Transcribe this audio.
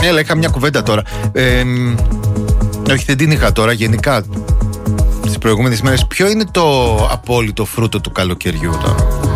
Έλα, είχα μια κουβέντα τώρα. Όχι, δεν την είχα τώρα. Γενικά, τις προηγούμενες μέρες, ποιο είναι το απόλυτο φρούτο του καλοκαιριού τώρα?